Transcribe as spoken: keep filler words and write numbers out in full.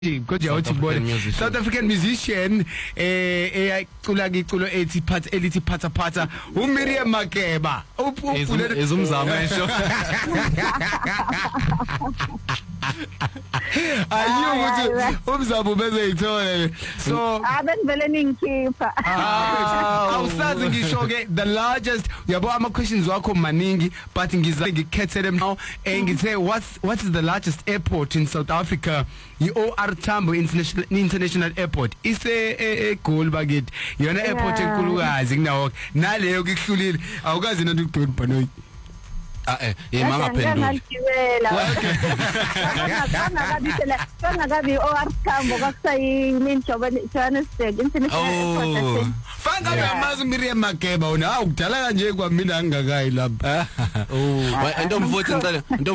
kodwa uthi bona South African musician eh eyacula iculo ethi phatha elithi phatha phatha uMiriam Makeba ezumzamo esho ayiyo ukuthi umzamo bezeyithola so abenzele ningikhipha awusazi ngisho ke the largest yabo ama questions wakho maningi but ngiza ngikhethe now engithe what's what is the largest airport in South Africa i-O R Tambo International International Airport ise eGoli bakithi yona airport enkulukazi kunawo naleyo kuhlulile awukazi nanto ukudoni banoyi ah eh yemanga phendula okay ngakabisela ngakabi O R Tambo kakusayi Johannesburg International Airport fanga yamazi Miriam Makeba una awudala kanje kwamina angakayi lapha oh into mfowethu ngicela